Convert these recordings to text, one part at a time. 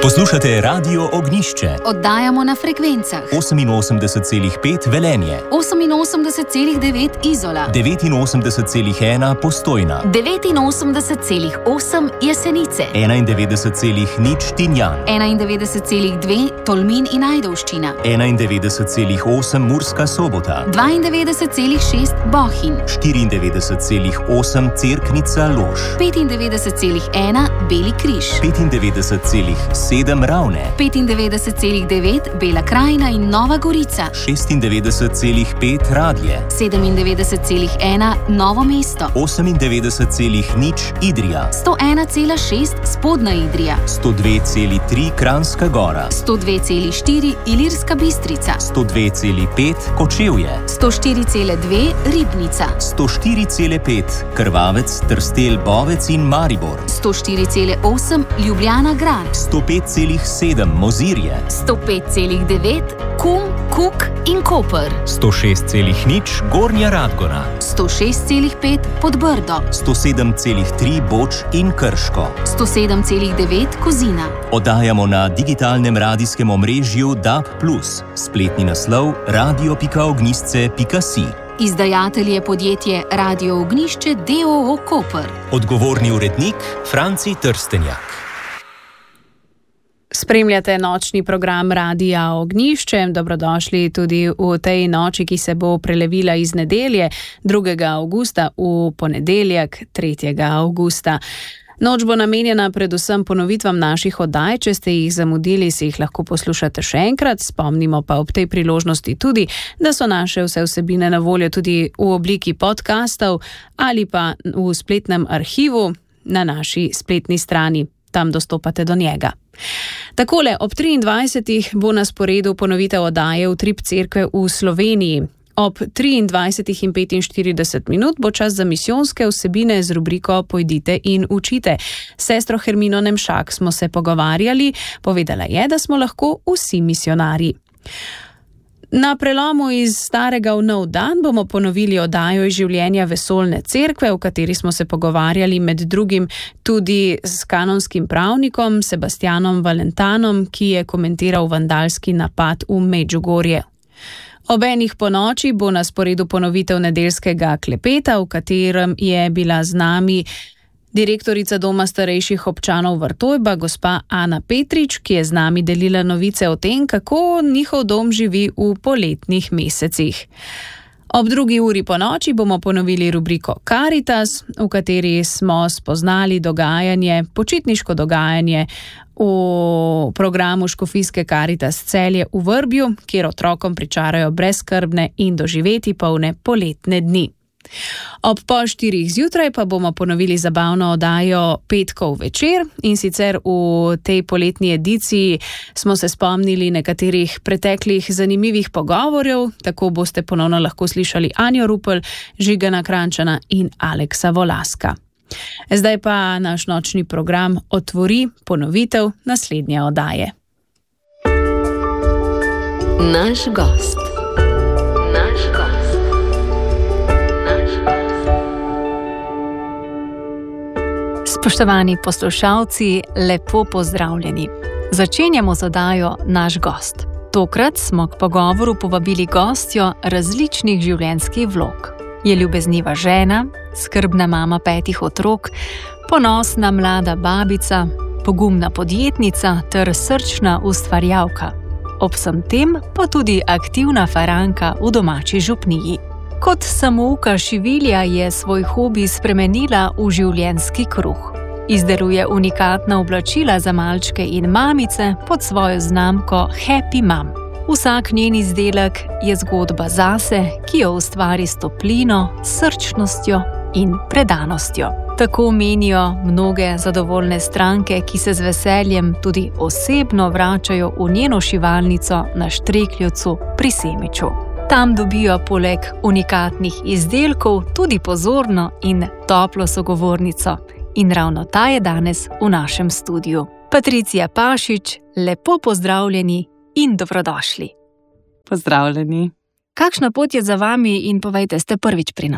Poslušate Radio Ognjišče. Oddajamo na frekvencah 88,5 Velenje, 88,9 Izola, 89,1 Postojna, 89,8 Jesenice, 91,0 Tinjan, 91,2 Tolmin in Ajdovščina, 91,8 Murska Sobota, 92,6 Bohinj, 94,8 Cerknica Lož, 95,1 Beli križ, 95,7 Ravne, 95,9 Bela krajina in Nova Gorica, 96,5 Radlje, 97,1 Novo mesto, 98,0 Idrija, 101,6 Spodnja Idrija, 102,3 Kranjska Gora, 102,4 Ilirska Bistrica, 102,5 Kočevje, 104,2 Ribnica, 104,5 Krvavec, Trstelj, Bovec in Maribor, 104,8 Ljubljana Grad, 105,7 Mozirje, 105,9 Kum, Kuk in Koper, 106,0 Gornja Radgona, 106,5 Podbrdo, 107,3 Boč in Krško, 107,9 Kozina. Oddajamo na digitalnem radijskem omrežju DAB+, spletni naslov radio.ognjisce.si. Izdajatelj je podjetje Radio Ognjišče d.o.o. Koper. Odgovorni urednik Franci Trstenjak. Spremljate nočni program Radia Ognjišče. Dobrodošli tudi v tej noči, ki se bo prelevila iz nedelje 2. avgusta v ponedeljek 3. avgusta. Noč bo namenjena predvsem ponovitvam naših oddaj. Če ste jih zamudili, si jih lahko poslušate še enkrat. Spomnimo pa ob tej priložnosti tudi, da so naše vse vsebine na voljo tudi v obliki podcastov ali pa v spletnem arhivu na naši spletni strani. Tam dostopate do njega. Takole, ob 23. bo na sporedu ponovitev oddaje Utrip cerkve v Sloveniji. Ob 23:45 bo čas za misijonske vsebine z rubriko Pojdite in učite. S sestro Hermino Nemšak smo se pogovarjali, povedala je, da smo lahko vsi misionarji. Na prelomu iz starega v nov dan bomo ponovili oddajo iz življenja Vesoljne cerkve, v kateri smo se pogovarjali med drugim tudi s kanonskim pravnikom Sebastianom Valentanom, ki je komentiral vandalski napad v Medžugorje. Ob enih ponoči bo na sporedu ponovitev nedeljskega klepeta, v katerem je bila z nami direktorica Doma starejših občanov Vrtojba, gospa Ana Petrič, ki je z nami delila novice o tem, kako njihov dom živi v poletnih mesecih. Ob 2. uri po noči bomo ponovili rubriko Caritas, v kateri smo spoznali počitniško dogajanje v programu Škofijske Caritas Celje v Vrbju, kjer otrokom pričarajo brezskrbne in doživeti polne poletne dni. Ob 3:30 zjutraj pa bomo ponovili zabavno oddajo Petkov večer, in sicer v tej poletni ediciji smo se spomnili nekaterih preteklih zanimivih pogovorjev, tako boste ponovno lahko slišali Anjo Rupel, Žigana Krančana in Aleksa Volaska. Zdaj pa naš nočni program otvori ponovitev naslednje oddaje. Naš gost. Spoštovani poslušalci, lepo pozdravljeni. Začenjamo z oddajo Naš gost. Tokrat smo k pogovoru povabili gostjo različnih življenjskih vlog. Je ljubezniva žena, skrbna mama 5 otrok, ponosna mlada babica, pogumna podjetnica ter srčna ustvarjalka. Ob vsem tem pa tudi aktivna faranka v domači župniji. Kot samouka šivilja je svoj hobi spremenila v življenjski kruh. Izdeluje unikatna oblačila za malčke in mamice pod svojo znamko Happy Mom. Vsak njen izdelek je zgodba zase, ki jo ustvari s toplino, srčnostjo in predanostjo. Tako menijo mnoge zadovoljne stranke, ki se z veseljem tudi osebno vračajo v njeno šivalnico na Štrekljevcu pri Semiču. Tam dobijo poleg unikatnih izdelkov tudi pozorno in toplo sogovornico. In ravno ta je danes v našem studiu. Patricija Pašič, lepo pozdravljeni in dobrodošli. Pozdravljeni. Kakšna pot je za vami in povejte, ste prvič pri nas?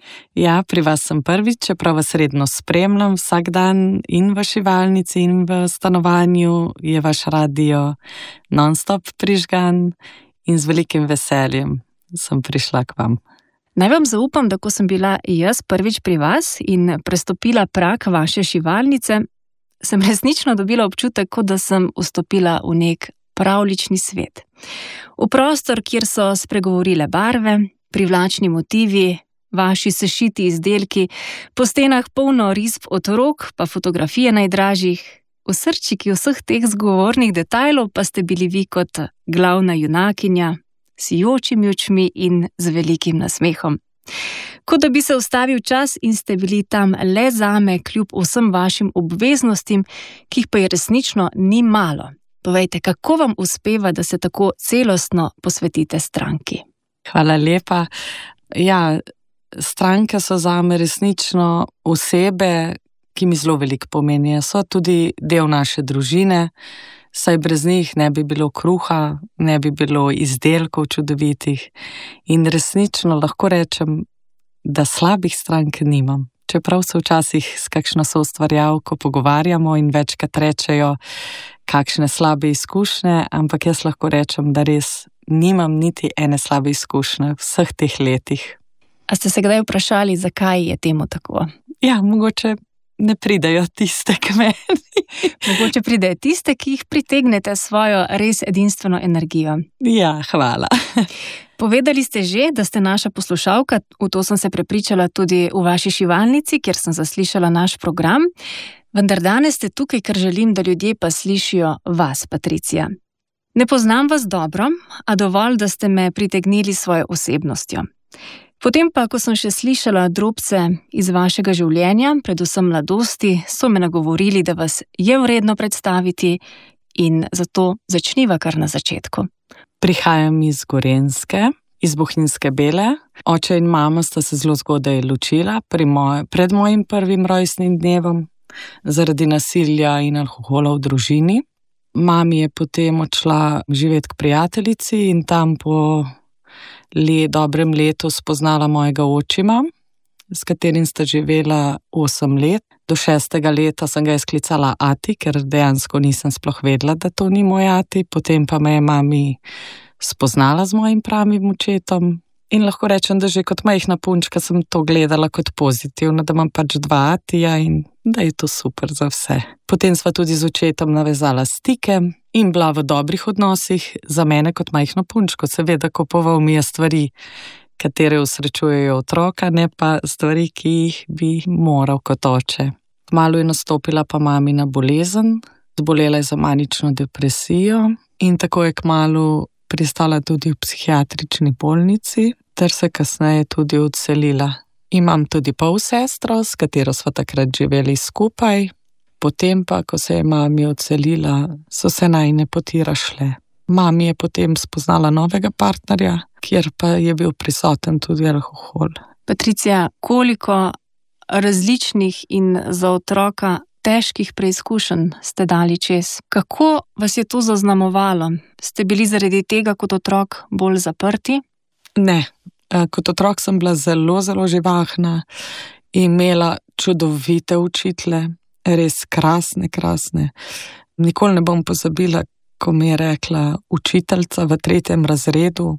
Ja, pri vas sem prvič, čeprav vas redno spremljam vsak dan in v šivalnici in v stanovanju je vaš radio non-stop prižgan in z velikim veseljem sem prišla k vam. Naj vam zaupam, da ko sem bila jaz prvič pri vas in prestopila prag vaše šivalnice, sem resnično dobila občutek, kot da sem vstopila v nek pravljični svet. V prostor, kjer so spregovorile barve, privlačni motivi, vaši sešiti izdelki, po stenah polno risb otrok, pa fotografije najdražjih. V srčiki vseh teh zgovornih detajlov pa ste bili vi kot glavna junakinja, sijočimi očmi in z velikim nasmehom. Kot da bi se ustavil čas in ste bili tam le zame, kljub vsem vašim obveznostim, ki jih pa je resnično ni malo. Povejte, kako vam uspeva, da se tako celostno posvetite stranki? Hvala lepa. Ja, stranke so zame resnično osebe, ki mi zelo veliko pomenijo. So tudi del naše družine, saj brez njih ne bi bilo kruha, ne bi bilo izdelkov čudovitih. In resnično lahko rečem, da slabih strank nimam. Čeprav se včasih s kakšno soustvarjalko pogovarjamo in večkrat rečejo, kakšne slabe izkušnje, ampak jaz lahko rečem, da res nimam niti ene slabe izkušnje v vseh teh letih. A ste se kdaj vprašali, zakaj je temu tako? Ja, mogoče ne pridejo tiste k meni. Mogoče pridejo tiste, ki jih pritegnete svojo res edinstveno energijo. Ja, hvala. Povedali ste že, da ste naša poslušalka, v to sem se prepričala tudi v vaši šivalnici, kjer sem zaslišala naš program, vendar danes ste tukaj, ker želim, da ljudje pa slišijo vas, Patricija. Ne poznam vas dobro, a dovolj, da ste me pritegnili svojo osebnostjo. Potem pa, ko sem še slišala drobce iz vašega življenja, predvsem mladosti, so me nagovorili, da vas je vredno predstaviti in zato začniva kar na začetku. Prihajam iz Gorenjske, iz Bohinjske Bele. Oče in mama sta se zelo zgodaj ločila pred mojim prvim rojstnim dnevom zaradi nasilja in alkohola v družini. Mami je potem odšla živeti k prijateljici in tam po dobrem letu spoznala mojega očima, s katerim sta živela 8 let. Do 6. leta sem ga sklicala ati, ker dejansko nisem sploh vedela, da to ni moj ati. Potem pa me je mami spoznala z mojim pravim očetom in lahko rečem, da že kot majhna punčka sem to gledala kot pozitivno, da imam pač 2 atija in da je to super za vse. Potem sva tudi z očetom navezala stike in bila v dobrih odnosih za mene kot majhno punčko. Seveda kupoval mi je stvari, katere usrečujejo otroka, ne pa stvari, ki jih bi moral kot oče. Kmalu je nastopila pa mamina bolezen, zbolela je za manično depresijo in tako je kmalu pristala tudi v psihiatrični bolnici ter se kasneje tudi odselila. Imam tudi polsestro, s katero sva takrat živeli skupaj. Potem pa, ko se je mami odselila, so se najine poti razšle. Mami je potem spoznala novega partnerja, kjer pa je bil prisoten tudi alkohol. Patricija, koliko različnih in za otroka težkih preizkušenj ste dali čez? Kako vas je to zaznamovalo? Ste bili zaradi tega kot otrok bolj zaprti? Ne, kot otrok sem bila zelo, zelo živahna, imela čudovite učitelje, res krasne. Nikoli ne bom pozabila, ko mi je rekla učiteljica v 3. razredu,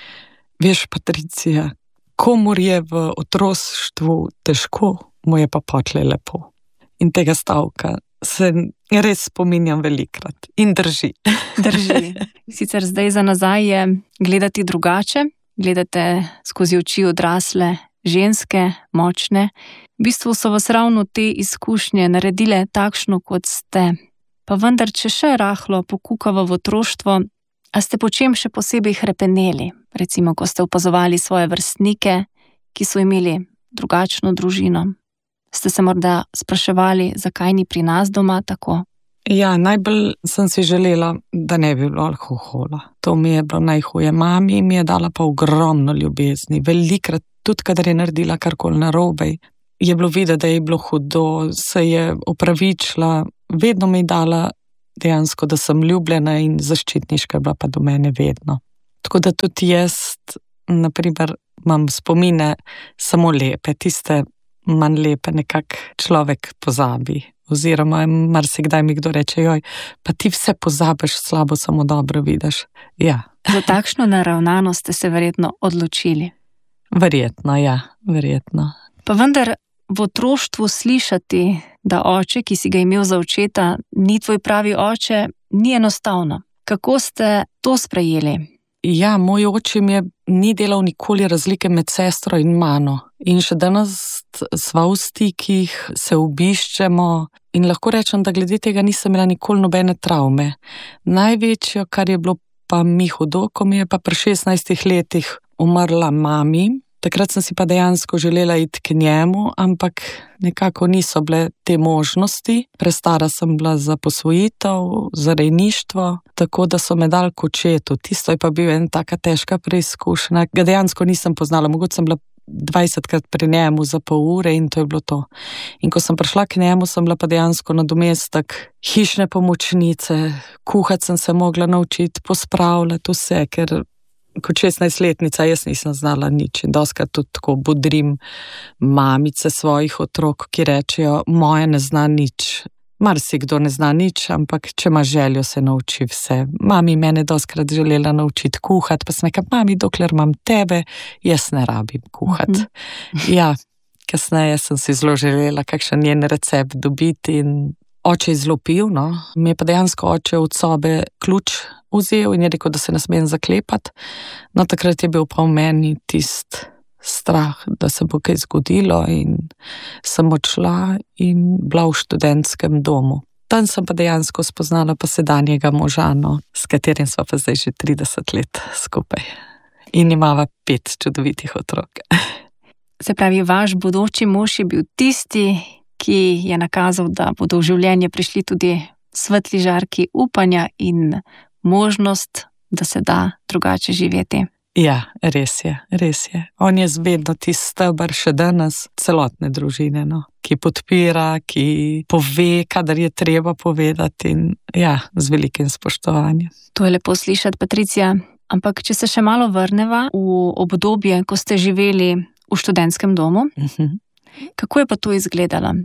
veš, Patricija, komur je v otroštvu težko, mu je pa potlej lepo. In tega stavka se res spominjam velikrat in drži. Drži. Sicer zdaj za nazaj je gledati drugače, gledate skozi oči odrasle ženske, močne. V bistvu so vas ravno te izkušnje naredile takšno, kot ste. Pa vendar, če še rahlo pokukava v otroštvo, a ste po čem še posebej hrepeneli? Recimo, ko ste opazovali svoje vrstnike, ki so imeli drugačno družino. Ste se morda spraševali, zakaj ni pri nas doma tako? Ja, najbolj sem si želela, da ne bi bilo alkohola. To mi je bilo najhuje. Mami mi je dala pa ogromno ljubezni. Velikrat, tudi kadar je naredila karkoli narobe, je bilo videti, da je bilo hudo, se je opravičila, vedno mi je dala dejansko, da sem ljubljena in zaščitniška bila pa do mene vedno. Tako da tudi jaz naprimer, imam spomine samo lepe, tiste manj lepe nekako človek pozabi. Oziroma, marsikdaj mi kdo reče, joj, pa ti vse pozabiš, slabo samo dobro vidiš. Ja. Za takšno naravnanost ste se verjetno odločili. Verjetno, ja, verjetno. Pa vendar v otroštvu slišati, da oče, ki si ga imel za očeta, ni tvoj pravi oče, ni enostavno. Kako ste to sprejeli? Ja, moj oče mi ni delal nikoli razlike med sestro in mano. In še danes sva v stikih, se obiščemo in lahko rečem, da glede tega nisem imela nikoli nobene travme. Največjo, kar je bilo pa mi hudo, ko mi je pa pri 16 letih umrla mami. Takrat sem si pa dejansko želela iti k njemu, ampak nekako niso bile te možnosti. Prestara sem bila za posvojitev, za rejništvo, tako da so me dali k očetu. Tisto je pa bil ena taka težka preizkušnja, ga dejansko nisem poznala. Mogoče sem bila 20krat pri njemu za pol ure in to je bilo to. In ko sem prišla k njemu, sem bila pa dejansko nadomestek hišne pomočnice, kuhati sem se mogla naučiti, pospravljati vse, ker kot 16-letnica jaz nisem znala nič in doskrat tudi tako bodrim mamice svojih otrok, ki rečejo, moja ne zna nič. Marsikdo ne zna nič, ampak če ima željo, se nauči vse. Mami mene doskrat želela naučiti kuhati, pa sem rekla, mami, dokler imam tebe, jaz ne rabim kuhati. Ja, kasneje sem si zelo želela kakšen njen recept dobiti in oče je zelo pil, no. Mi je pa dejansko oče od sobe ključ vzel in je rekel, da se ne smem zaklepati. No, takrat je bil pa v meni tist strah, da se bo kaj zgodilo in sem odšla in bila v študentskem domu. Tam sem pa dejansko spoznala pa sedanjega moža, no, s katerim sva pa zdaj že 30 let skupaj. In imava 5 čudovitih otrok. Se pravi, vaš bodoči mož je bil tisti, ki je nakazal, da bodo v življenje prišli tudi svetli žarki upanja in možnost, da se da drugače živeti. Ja, res je, res je. On je vedno tisti steber še danes celotne družine, no, ki podpira, ki pove, kadar je treba povedati in ja, z velikim spoštovanjem. To je lepo slišati, Patricija. Ampak če se še malo vrneva v obdobje, ko ste živeli v študentskem domu, kako je pa to izgledalo?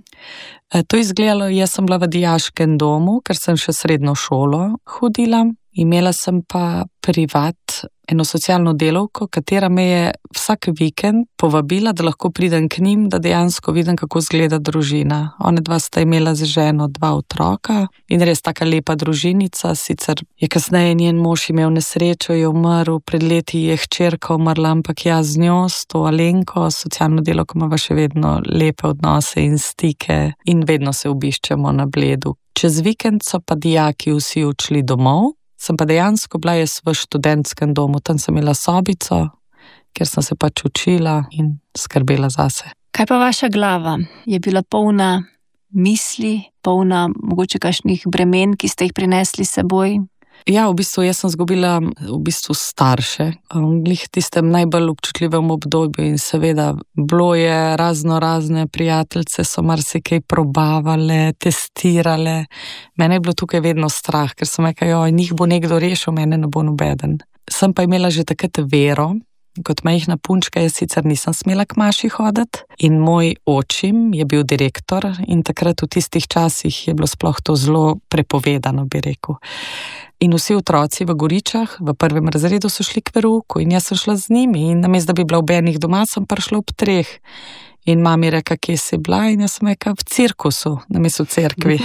To je izgledalo, jaz sem bila v dijaškem domu, ker sem še srednjo šolo hodila. Imela sem pa privat eno socialno delavko, katera me je vsak vikend povabila, da lahko pridem k njim, da dejansko vidim, kako izgleda družina. One dva sta imela z ženo 2 otroka in res taka lepa družinica, sicer je kasneje njen mož imel nesrečo, je umrl, pred leti je hčerka umrla, ampak jaz z njo, s to Alenko, socialno delavko imava še vedno lepe odnose in stike in vedno se obiščemo na Bledu. Čez vikend so pa dijaki vsi odšli domov. Sem pa dejansko bila jaz v študentskem domu, tam sem imela sobico, ker sem se pač učila in skrbela zase. Kaj pa vaša glava? Je bila polna misli, polna mogoče kakšnih bremen, ki ste jih prinesli s seboj? Ja, v bistvu jaz sem zgubila starše, glih tistem najbolj občutljivem obdobju in seveda bilo je razne prijateljice, so marsikaj probavale, testirale. Mene je bilo tukaj vedno strah, ker sem rekla, njih bo nekdo rešil, mene ne bo nobeden. Sem pa imela že takrat vero, kot majhna punčka, jaz sicer nisem smela k maši hoditi in moj očim je bil direktor in takrat v tistih časih je bilo sploh to zelo prepovedano, bi rekel. In vsi otroci v Goričah v 1. razredu so šli k verouku in jaz sem šla z njimi in namesto, da bi bila ob 1 doma, sem prišla ob 3. In mami reka, kje si bila? In jaz sem rekla, v cirkusu, namesto v cerkvi.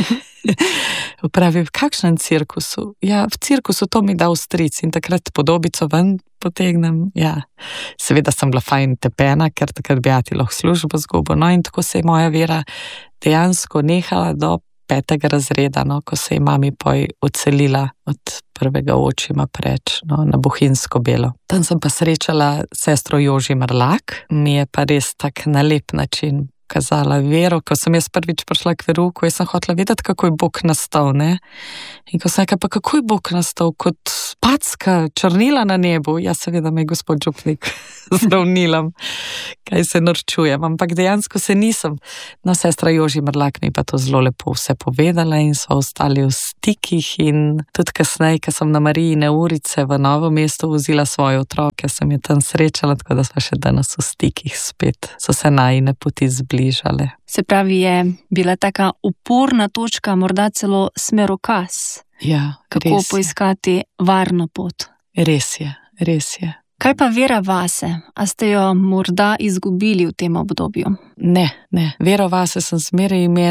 Pravi, v kakšnem cirkusu? Ja, v cirkusu, to mi da stric in takrat podobico ven potegnem. Ja, seveda sem bila fajn tepena, ker takrat bi ati lahko službo zgubil. No in tako se je moja vera dejansko nehala do 5. razreda, no, ko se je mami poj odselila od prvega očima preč, no, na Bohinjsko Belo. Tam sem pa srečala sestro Joži Mrlak, mi je pa res tak na lep način kazala vero, ko sem jaz prvič prišla k verouku, jaz sem hotela vedeti, kako je Bog nastal, ne? In ko sem rekla, pa kako je Bog nastal, kot packa, črnila na nebu, ja seveda me je gospod župnik zdravnilom, kaj se norčujem, ampak dejansko se nisem. No, sestra Joži Mrlak mi pa to zelo lepo vse povedala in so ostali v stikih in tudi kasneje, ko sem na Marijine urice v Novo mesto vozila svoje otroke, sem je tam srečala, tako da smo še danes v stikih spet, so se najine poti zbližale. Se pravi, je bila taka uporna točka, morda celo smerokaz. Ja, kako poiskati varno pot. Res je, res je. Kaj pa vera vase? A ste jo morda izgubili v tem obdobju? Ne. Vero vase sem zmeraj imela.